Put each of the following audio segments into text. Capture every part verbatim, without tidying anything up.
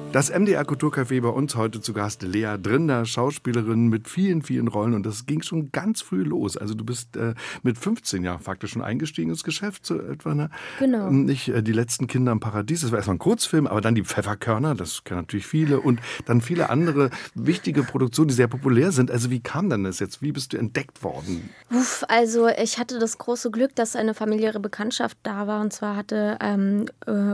Das M D R Kulturcafé bei uns heute zu Gast Lea Drinder, Schauspielerin mit vielen, vielen Rollen. Und das ging schon ganz früh los. Also du bist äh, mit fünfzehn Jahren faktisch schon eingestiegen ins Geschäft, so etwa. Ne? Genau. Ähm, nicht äh, die letzten Kinder im Paradies, das war erstmal ein Kurzfilm, aber dann die Pfefferkörner, das kennen natürlich viele. Und dann viele andere wichtige Produktionen, die sehr populär sind. Also wie kam denn das jetzt? Wie bist du entdeckt worden? Uff, also ich hatte das große Glück, dass eine familiäre Bekanntschaft da war. Und zwar hatte... Ähm, äh,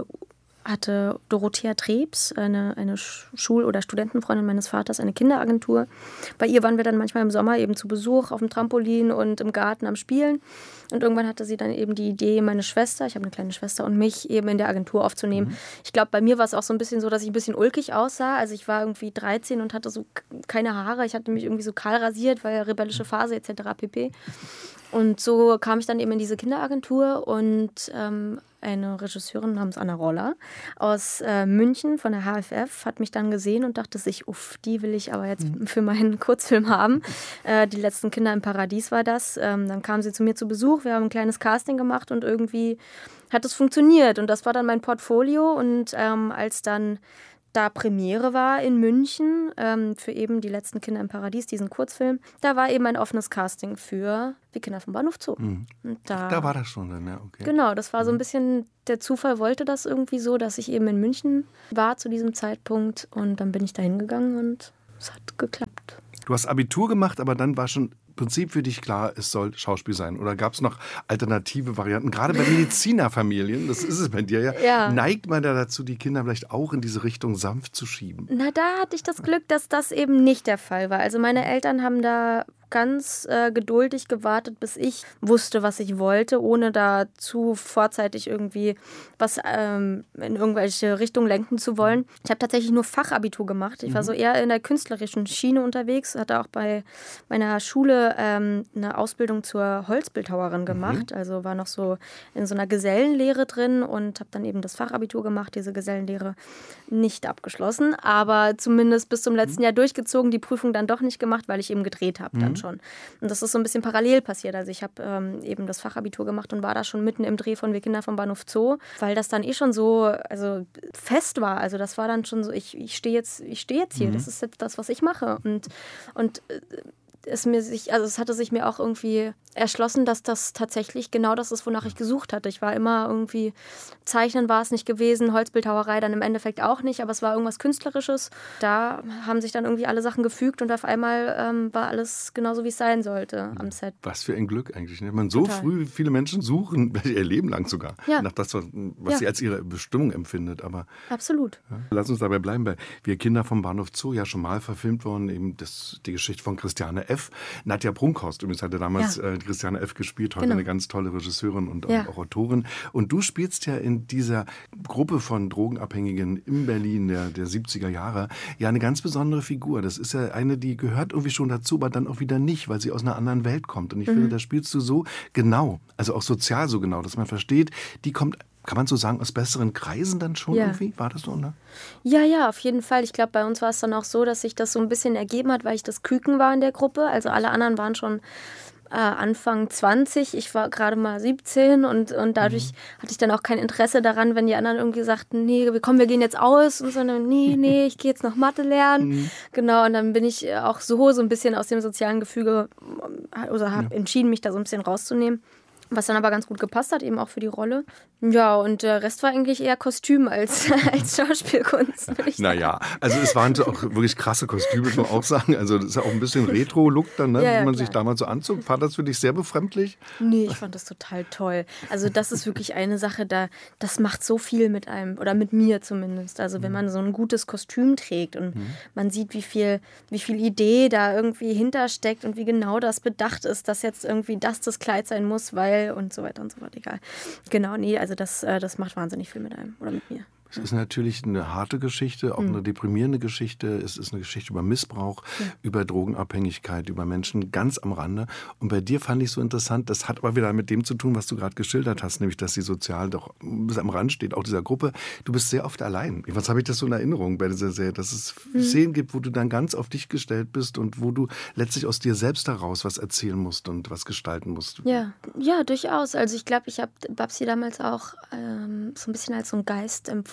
hatte Dorothea Trebs, eine, eine Schul- oder Studentenfreundin meines Vaters, eine Kinderagentur. Bei ihr waren wir dann manchmal im Sommer eben zu Besuch auf dem Trampolin und im Garten am Spielen. Und irgendwann hatte sie dann eben die Idee, meine Schwester, ich habe eine kleine Schwester, und mich eben in der Agentur aufzunehmen. Mhm. Ich glaube, bei mir war es auch so ein bisschen so, dass ich ein bisschen ulkig aussah. Also ich war irgendwie dreizehn und hatte so keine Haare. Ich hatte mich irgendwie so kahl rasiert, weil rebellische Phase et cetera pp. Und so kam ich dann eben in diese Kinderagentur und ähm, eine Regisseurin namens Anna Roller aus äh, München von der H F F hat mich dann gesehen und dachte sich, uff, die will ich aber jetzt für meinen Kurzfilm haben. Äh, die letzten Kinder im Paradies war das. Ähm, dann kam sie zu mir zu Besuch, wir haben ein kleines Casting gemacht und irgendwie hat es funktioniert. Und das war dann mein Portfolio und ähm, als dann da Premiere war in München ähm, für eben die letzten Kinder im Paradies, diesen Kurzfilm, da war eben ein offenes Casting für die Kinder vom Bahnhof Zoo. Mhm. Und da, da war das schon dann, ja, okay. Genau, das war so ein bisschen, der Zufall wollte das irgendwie so, dass ich eben in München war zu diesem Zeitpunkt und dann bin ich da hingegangen und es hat geklappt. Du hast Abitur gemacht, aber dann war schon im Prinzip für dich klar, es soll Schauspiel sein? Oder gab es noch alternative Varianten? Gerade bei Medizinerfamilien, das ist es bei dir ja, ja, neigt man da dazu, die Kinder vielleicht auch in diese Richtung sanft zu schieben? Na, da hatte ich das Glück, dass das eben nicht der Fall war. Also meine Eltern haben da ganz äh, geduldig gewartet, bis ich wusste, was ich wollte, ohne da zu vorzeitig irgendwie was ähm, in irgendwelche Richtung lenken zu wollen. Ich habe tatsächlich nur Fachabitur gemacht. Ich war so eher in der künstlerischen Schiene unterwegs, hatte auch bei meiner Schule ähm, eine Ausbildung zur Holzbildhauerin gemacht, mhm. also war noch so in so einer Gesellenlehre drin und habe dann eben das Fachabitur gemacht, diese Gesellenlehre nicht abgeschlossen, aber zumindest bis zum letzten mhm. Jahr durchgezogen, die Prüfung dann doch nicht gemacht, weil ich eben gedreht habe mhm. dann schon. Und das ist so ein bisschen parallel passiert. Also ich habe ähm, eben das Fachabitur gemacht und war da schon mitten im Dreh von Wir Kinder vom Bahnhof Zoo, weil das dann eh schon so also fest war. Also das war dann schon so, ich, ich stehe jetzt, ich stehe jetzt hier, mhm. das ist jetzt das, was ich mache. Und, und äh, es mir sich, also es hatte sich mir auch irgendwie erschlossen, dass das tatsächlich genau das ist, wonach ich gesucht hatte. Ich war immer irgendwie, Zeichnen war es nicht gewesen, Holzbildhauerei dann im Endeffekt auch nicht, aber es war irgendwas Künstlerisches. Da haben sich dann irgendwie alle Sachen gefügt und auf einmal ähm, war alles genauso, wie es sein sollte am Set. Was für ein Glück eigentlich. Ne? Man so Total. früh viele Menschen suchen, ihr Leben lang sogar, ja. nach das, was, was ja. sie als ihre Bestimmung empfindet. Aber, absolut. Ja, lass uns dabei bleiben, weil Wir Kinder vom Bahnhof Zoo ja schon mal verfilmt worden, eben das, die Geschichte von Christiane F. Nadja Brunkhorst übrigens hatte damals ja. äh, Christiane F. gespielt, heute genau. eine ganz tolle Regisseurin und ja. auch Autorin. Und du spielst ja in dieser Gruppe von Drogenabhängigen in Berlin der, der siebziger Jahre ja eine ganz besondere Figur. Das ist ja eine, die gehört irgendwie schon dazu, aber dann auch wieder nicht, weil sie aus einer anderen Welt kommt. Und ich mhm. finde, da spielst du so genau, also auch sozial so genau, dass man versteht, die kommt, kann man so sagen, aus besseren Kreisen dann schon ja. irgendwie? War das so, ne? Ja, ja, auf jeden Fall. Ich glaube, bei uns war es dann auch so, dass sich das so ein bisschen ergeben hat, weil ich das Küken war in der Gruppe. Also alle anderen waren schon äh, Anfang zwanzig. Ich war gerade mal siebzehn und, und dadurch mhm. hatte ich dann auch kein Interesse daran, wenn die anderen irgendwie sagten, nee, komm, wir gehen jetzt aus. Und so, nee, nee, ich gehe jetzt noch Mathe lernen. Mhm. Genau, und dann bin ich auch so, so ein bisschen aus dem sozialen Gefüge, also habe ja. entschieden, mich da so ein bisschen rauszunehmen. Was dann aber ganz gut gepasst hat, eben auch für die Rolle. Ja, und der Rest war eigentlich eher Kostüm als, als Schauspielkunst, würde ich sagen. Naja, also es waren so auch wirklich krasse Kostüme, muss man auch sagen. Also das ist ja auch ein bisschen Retro-Look dann, ne, ja, ja, wie man klar. sich damals so anzog. War das für dich sehr befremdlich? Nee, ich fand das total toll. Also das ist wirklich eine Sache, da, das macht so viel mit einem, oder mit mir zumindest. Also wenn man so ein gutes Kostüm trägt und mhm. man sieht, wie viel, wie viel Idee da irgendwie hintersteckt und wie genau das bedacht ist, dass jetzt irgendwie das das Kleid sein muss, weil und so weiter und so fort, egal. Genau, nee, also das, das macht wahnsinnig viel mit einem oder mit mir. Es ist natürlich eine harte Geschichte, auch mhm. eine deprimierende Geschichte. Es ist eine Geschichte über Missbrauch, ja. über Drogenabhängigkeit, über Menschen ganz am Rande. Und bei dir fand ich so interessant, das hat aber wieder mit dem zu tun, was du gerade geschildert hast, nämlich, dass sie sozial doch bis am Rand steht, auch dieser Gruppe. Du bist sehr oft allein. Was habe ich das so in Erinnerung bei dieser Serie? Dass es mhm. Szenen gibt, wo du dann ganz auf dich gestellt bist und wo du letztlich aus dir selbst heraus was erzählen musst und was gestalten musst. Ja, ja, durchaus. Also ich glaube, ich habe Babsi damals auch ähm, so ein bisschen als so ein Geist empfunden,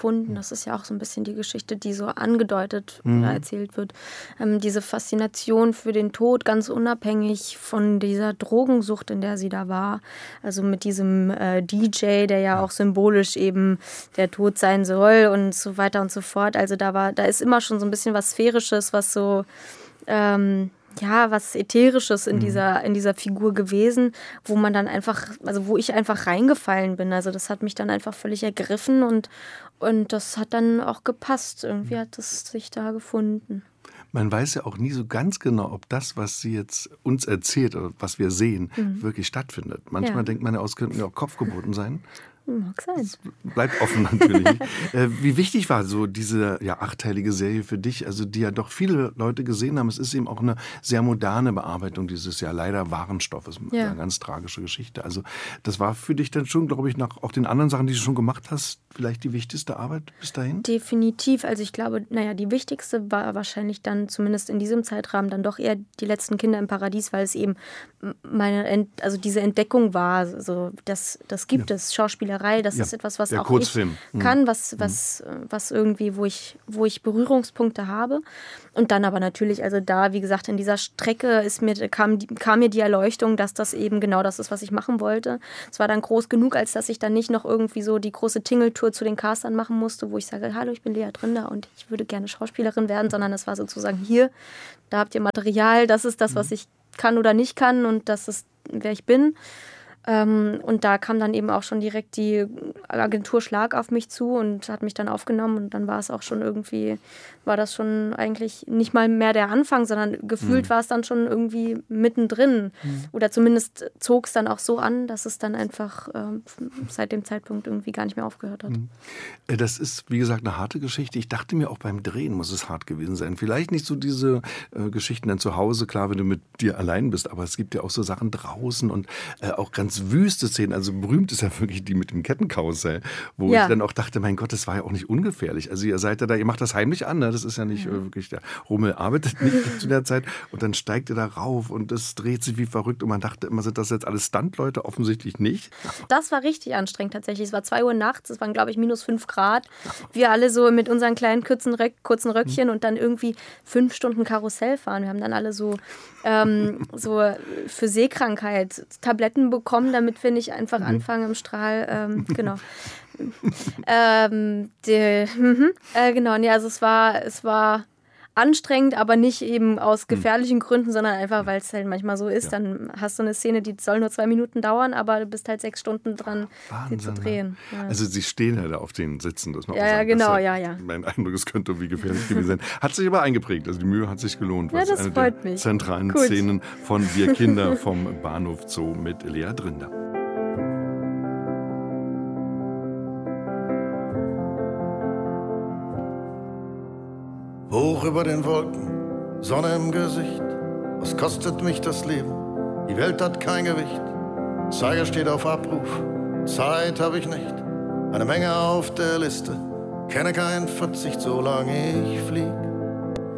gefunden. Das ist ja auch so ein bisschen die Geschichte, die so angedeutet mhm. oder erzählt wird. Ähm, diese Faszination für den Tod, ganz unabhängig von dieser Drogensucht, in der sie da war. Also mit diesem äh, D J, der ja auch symbolisch eben der Tod sein soll und so weiter und so fort. Also da war, da ist immer schon so ein bisschen was Sphärisches, was so ähm, ja, was Ätherisches in, mhm. dieser, in dieser Figur gewesen, wo man dann einfach, also wo ich einfach reingefallen bin. Also das hat mich dann einfach völlig ergriffen und, und das hat dann auch gepasst. Irgendwie hat es sich da gefunden. Man weiß ja auch nie so ganz genau, ob das, was sie jetzt uns erzählt oder was wir sehen, mhm. wirklich stattfindet. Manchmal ja. denkt man ja, es könnten ja auch Kopfgeburten sein. Mag sein. Das bleibt offen natürlich. äh, wie wichtig war so diese ja, achteilige Serie für dich, also die ja doch viele Leute gesehen haben? Es ist eben auch eine sehr moderne Bearbeitung dieses ja leider wahren Stoffes. Ja. Eine ganz tragische Geschichte. Also das war für dich dann schon, glaube ich, nach auch den anderen Sachen, die du schon gemacht hast, vielleicht die wichtigste Arbeit bis dahin? Definitiv. Also ich glaube, naja, die wichtigste war wahrscheinlich dann zumindest in diesem Zeitrahmen dann doch eher die letzten Kinder im Paradies, weil es eben meine, Ent- also diese Entdeckung war, so, das, das gibt ja. es, Schauspielerei. Das ja, ist etwas, was auch Kurzfilm. ich kann, was, was, was irgendwie, wo ich, wo ich Berührungspunkte habe. Und dann aber natürlich, also da, wie gesagt, in dieser Strecke ist mir, kam, kam mir die Erleuchtung, dass das eben genau das ist, was ich machen wollte. Es war dann groß genug, als dass ich dann nicht noch irgendwie so die große Tingeltour zu den Castern machen musste, wo ich sage, hallo, ich bin Lea Drinder und ich würde gerne Schauspielerin werden, sondern es war sozusagen hier, da habt ihr Material, das ist das, was ich kann oder nicht kann und das ist, wer ich bin. Ähm, und da kam dann eben auch schon direkt die Agentur Schlag auf mich zu und hat mich dann aufgenommen und dann war es auch schon irgendwie, war das schon eigentlich nicht mal mehr der Anfang, sondern gefühlt mhm. war es dann schon irgendwie mittendrin. Mhm. Oder zumindest zog es dann auch so an, dass es dann einfach ähm, seit dem Zeitpunkt irgendwie gar nicht mehr aufgehört hat. Mhm. Das ist, wie gesagt, eine harte Geschichte. Ich dachte mir, auch beim Drehen muss es hart gewesen sein. Vielleicht nicht so diese äh, Geschichten dann zu Hause, klar, wenn du mit dir allein bist, aber es gibt ja auch so Sachen draußen und äh, auch ganz wüste Szenen. Also berühmt ist ja wirklich die mit dem Kettenkarussell, wo ja. ich dann auch dachte, mein Gott, das war ja auch nicht ungefährlich. Also ihr seid ja da, ihr macht das heimlich an, ne? Das ist ja nicht ja. wirklich, der Rummel arbeitet nicht zu der Zeit und dann steigt ihr da rauf und es dreht sich wie verrückt und man dachte immer, sind das jetzt alles Stuntleute? Offensichtlich nicht. Das war richtig anstrengend tatsächlich. Es war zwei Uhr nachts, es waren glaube ich minus fünf Grad. Wir alle so mit unseren kleinen kurzen, Röck, kurzen Röckchen mhm. und dann irgendwie fünf Stunden Karussell fahren. Wir haben dann alle so, ähm, so für Seekrankheit Tabletten bekommen, damit wir nicht einfach anfangen im Strahl, ähm, genau. ähm, die, mhm. äh, genau, nee, also es war, es war anstrengend, aber nicht eben aus gefährlichen Gründen, sondern einfach, weil es halt manchmal so ist, ja. dann hast du eine Szene, die soll nur zwei Minuten dauern, aber du bist halt sechs Stunden dran, Wahnsinn, sie zu drehen. Ja. Also sie stehen ja da auf den Sitzen. Das ja, ja, genau, ja, ja. Mein Eindruck, es könnte wie gefährlich gewesen sein. Hat sich aber eingeprägt, also die Mühe hat sich gelohnt. Ja, das eine freut der mich. Zentralen Gut. Szenen von Wir Kinder vom Bahnhof Zoo mit Lea Drinder. Hoch über den Wolken, Sonne im Gesicht. Was kostet mich das Leben? Die Welt hat kein Gewicht. Zeiger steht auf Abruf, Zeit habe ich nicht. Eine Menge auf der Liste, kenne keinen Verzicht, solange ich flieg.